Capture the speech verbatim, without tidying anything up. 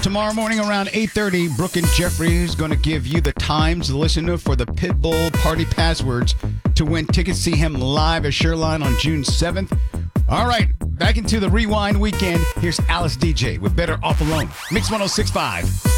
Tomorrow morning around eight thirty, Brooke and Jeffrey is going to give you the times to listen to for the Pitbull Party Passwords to win tickets to see him live at Shoreline on June seventh. All right, back into the Rewind weekend. Here's Alice D J with Better Off Alone. Mix one oh six point five.